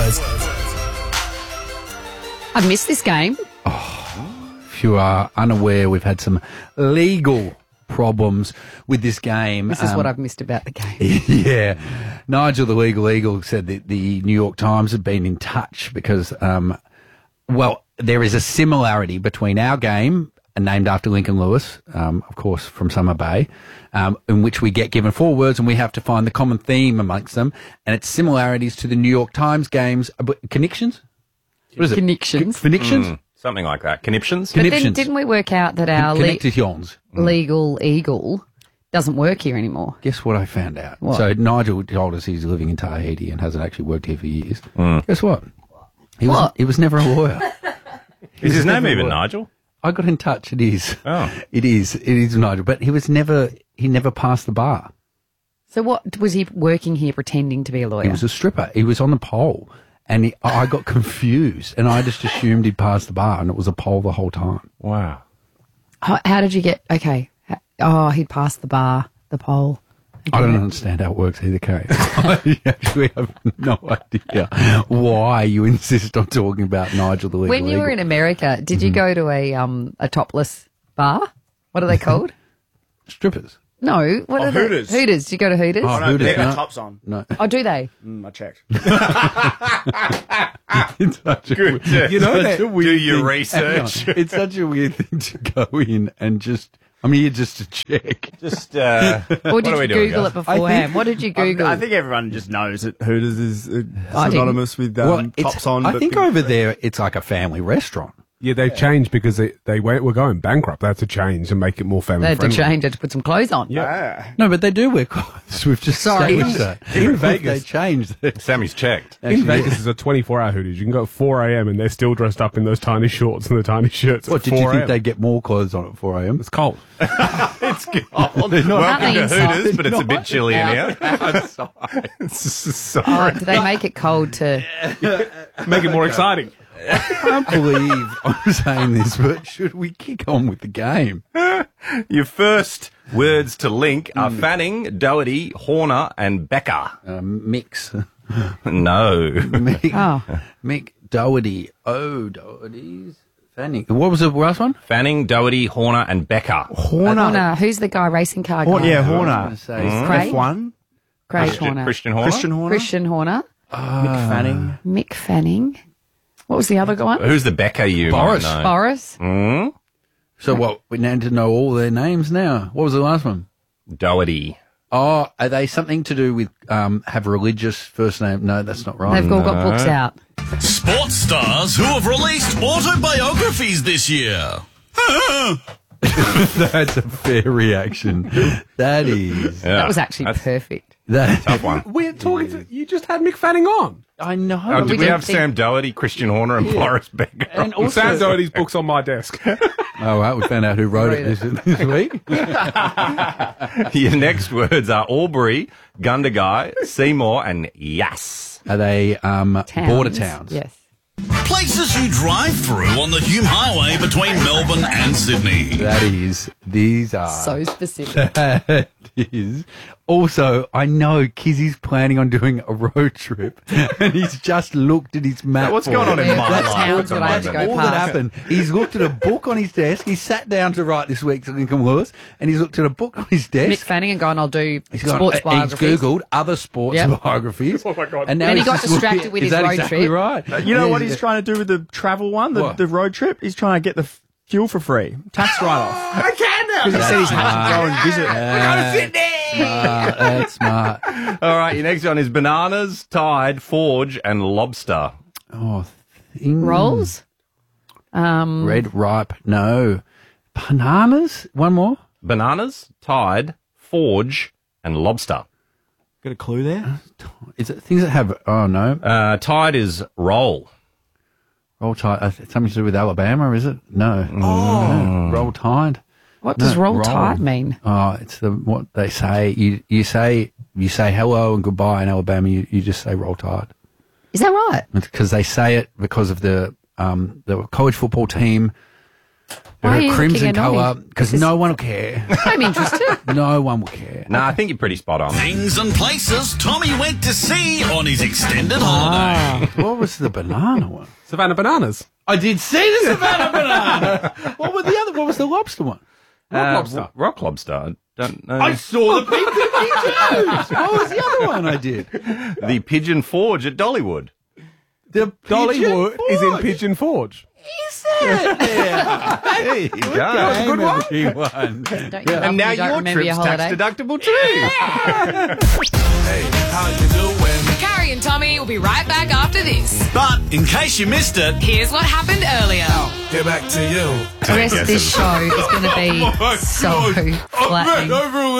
words. I've missed this game. If you are unaware, we've had some legal problems with this game. This is what I've missed about the game. Yeah. Nigel, the legal eagle, said that the New York Times had been in touch because, there is a similarity between our game, named after Lincoln Lewis, of course, from Summer Bay, in which we get given 4 words and we have to find the common theme amongst them, and its similarities to the New York Times games. Connections? What is it? Connections. Connections? Something like that. Conniptions? But then didn't we work out that our Connections. legal eagle doesn't work here anymore? Guess what I found out? What? So Nigel told us he's living in Tahiti and hasn't actually worked here for years. Guess what? He was never a lawyer. Is his name even Nigel? I got in touch. It is. Oh. It is Nigel. But he never passed the bar. So what, was he working here pretending to be a lawyer? He was a stripper. He was on the pole. And I got confused, and I just assumed he'd passed the bar, and it was a pole the whole time. Wow. How did you get, okay. He'd passed the bar, the pole. I don't understand how it works either, Kate. I actually have no idea why you insist on talking about Nigel the legal When you were in America, did you go to a topless bar? What are they called? Strippers. No. What are Hooters. They? Hooters. Did you go to Hooters? Oh, No, Hooters, they got no. tops on. No. Oh, do they? I checked. It's such a Good. such a weird Do your thing. research. Hang on. It's such a weird thing to go in and just, I'm here just to check. Just, Or what did are we you doing, Google guys? it beforehand? What did you Google? I think everyone just knows that Hooters is I synonymous with It's- tops on. I but think over there it's like a family restaurant. Yeah, they've changed because they were going bankrupt. They had to change and make it more They family had to friendly. change it to put some clothes on. No, but they do wear clothes. We've just established that. in They Vegas. changed it. Sammy's checked. In Vegas is a 24-hour Hooters. You can go at 4 a.m. and they're still dressed up in those tiny shorts and the tiny shirts What, at did 4 you think a.m. they'd get more clothes on at 4 a.m.? It's cold. It's good. They're not- Welcome Nothing to inside. Hooters, but it's a bit chilly in here. I'm sorry. Oh, do they make it cold to... Make it more exciting. I can't believe I'm saying this, but should we kick on with the game? Your first words to link are Fanning, Doherty, Horner, and Becker. Mix. No. Mick, Oh. Mick Doherty. Oh, Doherty's. Fanning. What was the last one? Fanning, Doherty, Horner, and Becker. Horner. Who's the guy, racing car guy? yeah, I Horner. was gonna say, Craig? F1. Craig Horner. Christian Horner. Christian Horner. Christian Horner. Mick Fanning. Mick Fanning. What was the other one? Who's the Becker you Boris. might know? Boris. So what? We need to know all their names now. What was the last one? Doherty. Oh, are they something to do with have a religious first name? No, that's not right. They've all got books out. Sports stars who have released autobiographies this year. That's a fair reaction. That is. Yeah. That was actually That's perfect. That. a tough one. We're talking to, you just had Mick Fanning on. I know. Oh, did we didn't have think- Sam Doherty, Christian Horner, and Boris Becker? And also, Sam Doherty's book's on my desk. oh, right, we found out who wrote it this week. Your next words are Albury, Gundagai, Seymour, and Yass. Are they Towns. border towns? Yes. Places you drive through on the Hume Highway between Melbourne and Sydney. That is. These are. So specific. That is. Also, I know Kizzy's planning on doing a road trip, and he's just looked at his map. What's for going on it. in my What life? towns would I have to go All past? that happened. He's looked at a book on his desk. He sat down to write this week's Lincoln Lewis, and he's looked at a book on his Mick desk. Fanning and gone, I'll do He's gone, sports he's biographies. Googled other sports Yep. biographies. Oh, my God. And now Then he he's got just looking distracted at- with is his that road exactly trip. right? You know what he's trying to do with the travel one, the road trip? He's trying to get the fuel for free. Tax write-off. I can now. Because he said he's had to go and visit. That's smart. All right, your next one is Bananas, Tide, Forge, and Lobster. Oh, Rolls? red ripe. No. Bananas? One more? Bananas, Tide, Forge, and Lobster. Got a clue there? Is it things that have, oh no. Tide is roll. Roll Tide. Something to do with Alabama, is it? No. No. Roll Tide. What does roll roll. tide mean? Oh, it's what they say. You say hello and goodbye in Alabama. You just say Roll Tide. Is that right? Because they say it because of the college football team Why are Her you crimson looking annoyed? colour, because no one will care. I'm interested. No one will care. No, I think you're pretty spot on. Things and places Tommy went to see on his extended holiday. What was the banana one? Savannah Bananas. I did see the Savannah banana. What was the other? What was the lobster one? Lobster. Rock lobster. I don't know. I saw the pink cookie too. What was the other one I did? The Pigeon Forge at Dollywood. The Dollywood is in Pigeon Forge. Is it? Yeah. There you go. Good one. Everyone. Don't you love And now when you don't your remember trip's your tax holiday? deductible too. How you doing? Carrie and Tommy will be right back after this. But in case you missed it, Here's what happened earlier. Get back to you. The rest of this show is going to be so flat.